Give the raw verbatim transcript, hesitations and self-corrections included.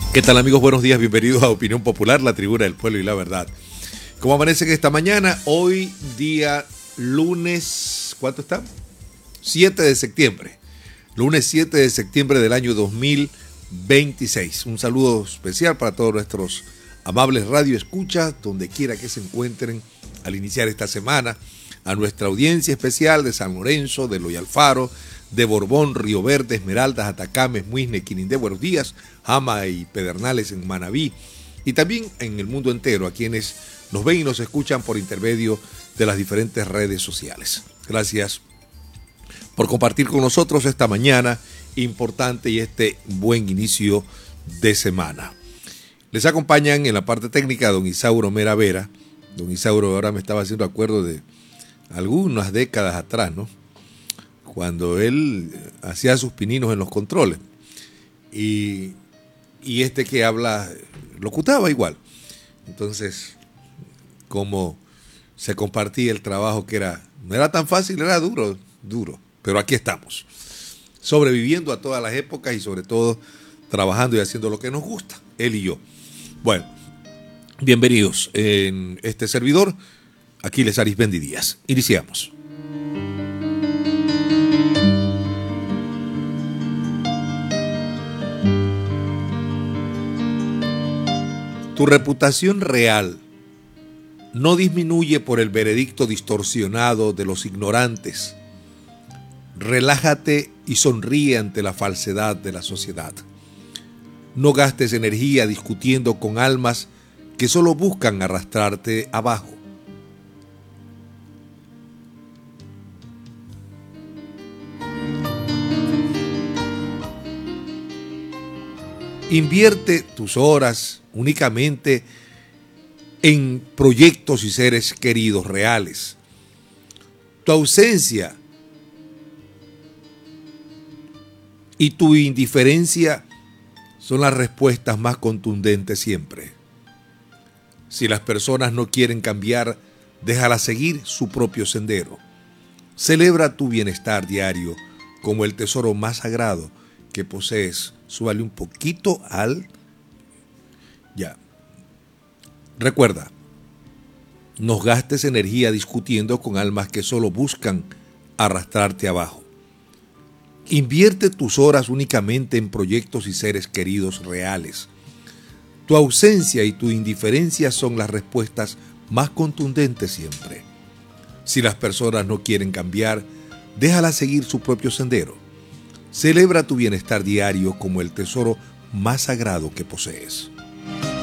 ¿Qué tal, amigos? Buenos días, bienvenidos a Opinión Popular, la tribuna del pueblo y la verdad. ¿Cómo amanecen esta mañana? Hoy día lunes, ¿cuánto está? siete de septiembre. Lunes siete de septiembre del año dos mil veintiséis. Un saludo especial para todos nuestros amables radioescuchas, donde quiera que se encuentren al iniciar esta semana. A nuestra audiencia especial de San Lorenzo, de Loy Alfaro, de Borbón, Río Verde, Esmeraldas, Atacames, Muisne, Quirindé, Buenos Días, Jama y Pedernales en Manabí, y también en el mundo entero a quienes nos ven y nos escuchan por intermedio de las diferentes redes sociales. Gracias por compartir con nosotros esta mañana importante y este buen inicio de semana. Les acompañan en la parte técnica don Isauro Mera Vera. Don Isauro ahora me estaba haciendo acuerdo de algunas décadas atrás, ¿no? Cuando él hacía sus pininos en los controles. Y, y este que habla, locutaba igual. Entonces, como se compartía el trabajo que era, no era tan fácil, era duro, duro. Pero aquí estamos, sobreviviendo a todas las épocas y sobre todo trabajando y haciendo lo que nos gusta, él y yo. Bueno, bienvenidos en este servidor, Aquiles Arismendi Díaz. Iniciamos. Tu reputación real no disminuye por el veredicto distorsionado de los ignorantes. Relájate y sonríe ante la falsedad de la sociedad. No gastes energía discutiendo con almas que solo buscan arrastrarte abajo. Invierte tus horas únicamente en proyectos y seres queridos reales. Tu ausencia y tu indiferencia son las respuestas más contundentes siempre. Si las personas no quieren cambiar, déjalas seguir su propio sendero. Celebra tu bienestar diario como el tesoro más sagrado que posees. Súbale un poquito al... Ya. Recuerda, no gastes energía discutiendo con almas que solo buscan arrastrarte abajo. Invierte tus horas únicamente en proyectos y seres queridos reales. Tu ausencia y tu indiferencia son las respuestas más contundentes siempre. Si las personas no quieren cambiar, déjalas seguir su propio sendero. Celebra tu bienestar diario como el tesoro más sagrado que posees.